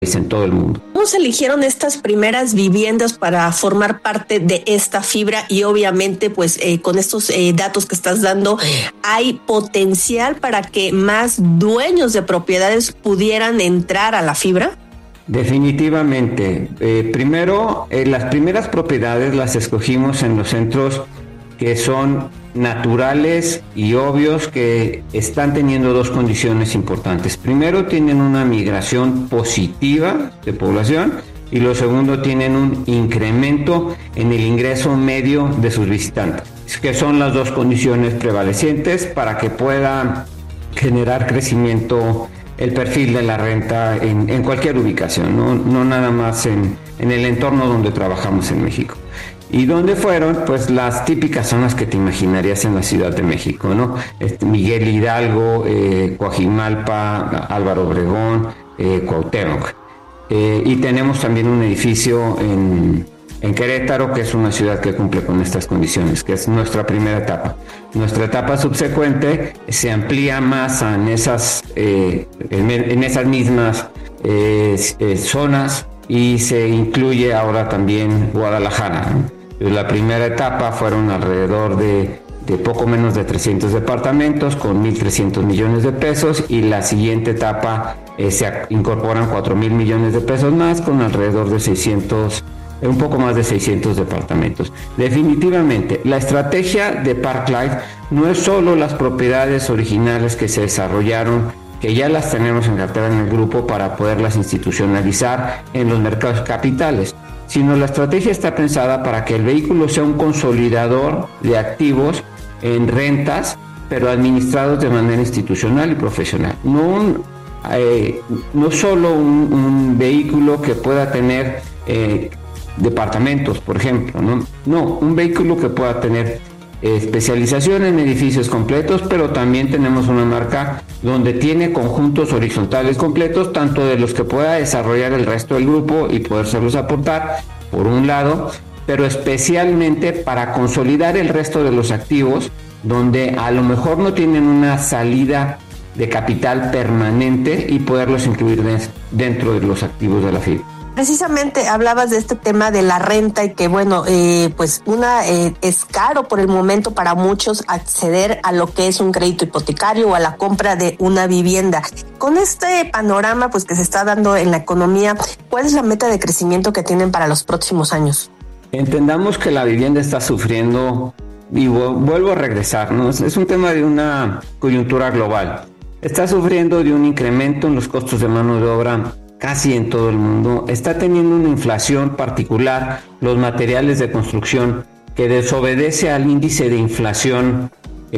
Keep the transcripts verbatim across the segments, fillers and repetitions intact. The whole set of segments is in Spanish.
en todo el mundo. ¿Cómo se eligieron estas primeras viviendas para formar parte de esta fibra? Y obviamente, pues eh, con estos eh, datos que estás dando, ¿hay potencial para que más dueños de propiedades pudieran entrar a la fibra? Definitivamente. Eh, primero, eh, las primeras propiedades las escogimos en los centros que son naturales y obvios, que están teniendo dos condiciones importantes. Primero, tienen una migración positiva de población, y lo segundo, tienen un incremento en el ingreso medio de sus visitantes, que son las dos condiciones prevalecientes para que pueda generar crecimiento el perfil de la renta en, en cualquier ubicación, no, no nada más en, en el entorno donde trabajamos en México. ¿Y dónde fueron? Pues las típicas zonas que te imaginarías en la Ciudad de México, ¿no? Este, Miguel Hidalgo, eh, Coajimalpa, Álvaro Obregón, eh, Cuauhtémoc. Eh, y tenemos también un edificio en, en Querétaro, que es una ciudad que cumple con estas condiciones, que es nuestra primera etapa. Nuestra etapa subsecuente se amplía más en esas, eh, en, en esas mismas eh, eh, zonas, y se incluye ahora también Guadalajara, ¿no? La primera etapa fueron alrededor de, de poco menos de trescientos departamentos con mil trescientos millones de pesos, y la siguiente etapa eh, se incorporan cuatro mil millones de pesos más con alrededor de seiscientos, un poco más de seiscientos departamentos. Definitivamente, la estrategia de Parklife no es solo las propiedades originales que se desarrollaron, que ya las tenemos en cartera en el grupo para poderlas institucionalizar en los mercados capitales, sino la estrategia está pensada para que el vehículo sea un consolidador de activos en rentas, pero administrados de manera institucional y profesional. No, un, eh, no solo un, un vehículo que pueda tener eh, departamentos, por ejemplo, ¿no? No, un vehículo que pueda tener eh, especialización en edificios completos, pero también tenemos una marca donde tiene conjuntos horizontales completos, tanto de los que pueda desarrollar el resto del grupo y podérselos aportar, por un lado, pero especialmente para consolidar el resto de los activos, donde a lo mejor no tienen una salida de capital permanente, y poderlos incluir de, dentro de los activos de la fibra. Precisamente hablabas de este tema de la renta, y que bueno, eh, pues una eh, es caro por el momento para muchos acceder a lo que es un crédito hipotecario o a la compra de una vivienda. Con este panorama pues que se está dando en la economía, ¿cuál es la meta de crecimiento que tienen para los próximos años? Entendamos que la vivienda está sufriendo, y vuelvo a regresar, ¿no? Es un tema de una coyuntura global. Está sufriendo de un incremento en los costos de mano de obra casi en todo el mundo. Está teniendo una inflación particular, los materiales de construcción, que desobedece al índice de inflación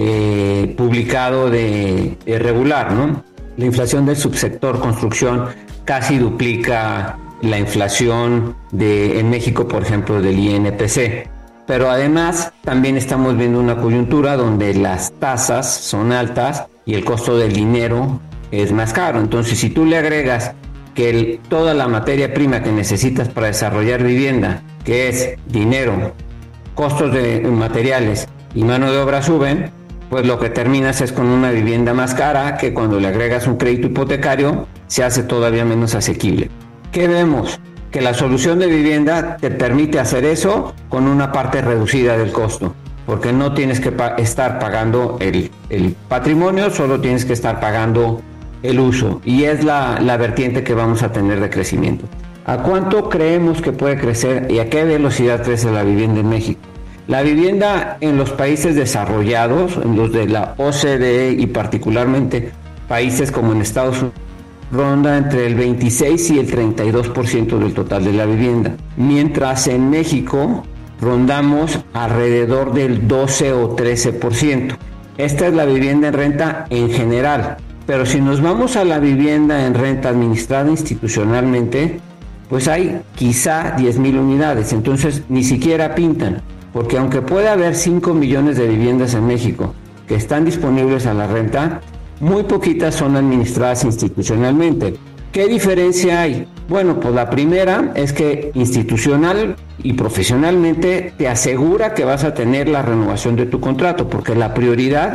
eh, publicado de, de regular, ¿no? La inflación del subsector construcción casi duplica la inflación de, en México, por ejemplo, del I N P C. Pero además también estamos viendo una coyuntura donde las tasas son altas y el costo del dinero es más caro. Entonces, si tú le agregas que el, toda la materia prima que necesitas para desarrollar vivienda, que es dinero, costos de materiales y mano de obra suben, pues lo que terminas es con una vivienda más cara, que cuando le agregas un crédito hipotecario se hace todavía menos asequible. ¿Qué vemos? Que la solución de vivienda te permite hacer eso con una parte reducida del costo, porque no tienes que pa- estar pagando el, el patrimonio, solo tienes que estar pagando el uso, y es la, la vertiente que vamos a tener de crecimiento. ¿A cuánto creemos que puede crecer y a qué velocidad crece la vivienda en México? La vivienda en los países desarrollados, en los de la O C D E y particularmente países como en Estados Unidos, ronda entre el veintiséis y el treinta y dos por ciento del total de la vivienda, mientras en México rondamos alrededor del doce o trece por ciento. Esta es la vivienda en renta en general. Pero si nos vamos a la vivienda en renta administrada institucionalmente, pues hay quizá diez mil unidades, entonces ni siquiera pintan, porque aunque puede haber cinco millones de viviendas en México que están disponibles a la renta, muy poquitas son administradas institucionalmente. ¿Qué diferencia hay? Bueno, pues la primera es que institucional y profesionalmente te asegura que vas a tener la renovación de tu contrato, porque la prioridad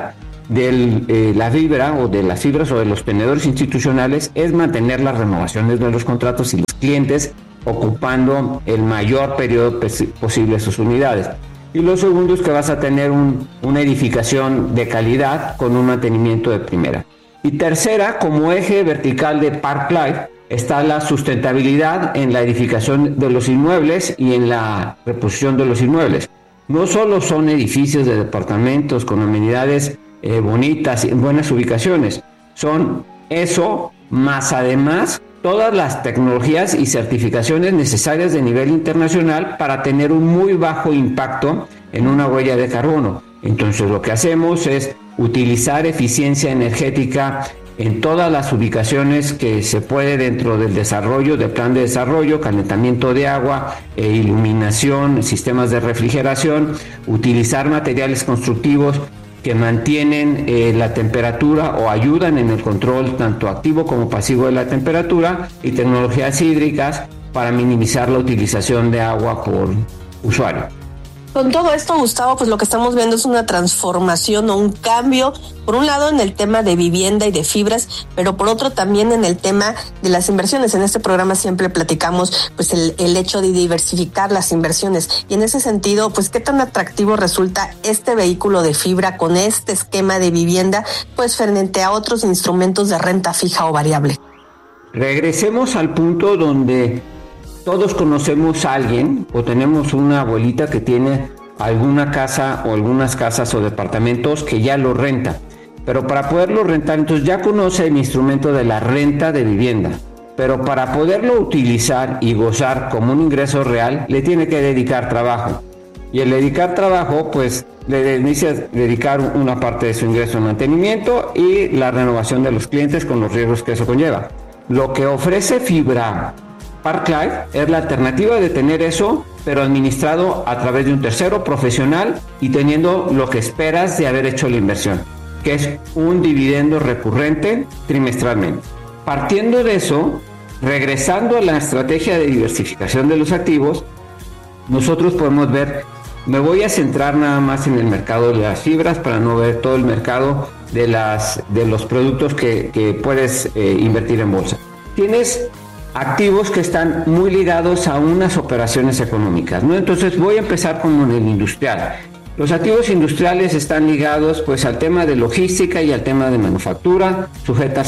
de eh, la fibra o de las fibras o de los tenedores institucionales es mantener las renovaciones de los contratos y los clientes ocupando el mayor periodo posible de sus unidades. Y lo segundo es que vas a tener un, una edificación de calidad con un mantenimiento de primera. Y tercera, como eje vertical de Park Life, está la sustentabilidad en la edificación de los inmuebles y en la reposición de los inmuebles. No solo son edificios de departamentos con amenidades eh, bonitas y en buenas ubicaciones, son eso más además todas las tecnologías y certificaciones necesarias de nivel internacional para tener un muy bajo impacto en una huella de carbono. Entonces lo que hacemos es utilizar eficiencia energética en todas las ubicaciones que se puede dentro del desarrollo, del plan de desarrollo, calentamiento de agua, eh, iluminación, sistemas de refrigeración, utilizar materiales constructivos que mantienen eh, la temperatura o ayudan en el control tanto activo como pasivo de la temperatura y tecnologías hídricas para minimizar la utilización de agua por usuario. Con todo esto, Gustavo, pues lo que estamos viendo es una transformación o un cambio, por un lado en el tema de vivienda y de fibras, pero por otro también en el tema de las inversiones. En este programa siempre platicamos pues el, el hecho de diversificar las inversiones y en ese sentido, pues qué tan atractivo resulta este vehículo de fibra con este esquema de vivienda, pues frente a otros instrumentos de renta fija o variable. Regresemos al punto donde todos conocemos a alguien o tenemos una abuelita que tiene alguna casa o algunas casas o departamentos que ya lo renta. Pero para poderlo rentar, entonces ya conoce el instrumento de la renta de vivienda. Pero para poderlo utilizar y gozar como un ingreso real, le tiene que dedicar trabajo. Y el dedicar trabajo, pues le inicia a dedicar una parte de su ingreso en mantenimiento y la renovación de los clientes con los riesgos que eso conlleva. Lo que ofrece Fibra Park Life es la alternativa de tener eso, pero administrado a través de un tercero profesional y teniendo lo que esperas de haber hecho la inversión, que es un dividendo recurrente trimestralmente. Partiendo de eso, regresando a la estrategia de diversificación de los activos, nosotros podemos ver, me voy a centrar nada más en el mercado de las fibras para no ver todo el mercado de, las, de los productos que, que puedes eh, invertir en bolsa. Tienes activos que están muy ligados a unas operaciones económicas, ¿no? Entonces voy a empezar con el industrial. Los activos industriales están ligados pues al tema de logística y al tema de manufactura, sujetas